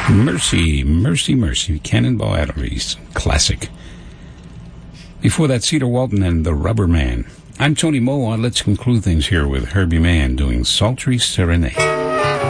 Mercy, Mercy, Mercy, Cannonball Adderley's classic. Before that, Cedar Walton and the Rubber Man. I'm Tony Moa. Let's conclude things here with Herbie Mann doing Sultry Serenade.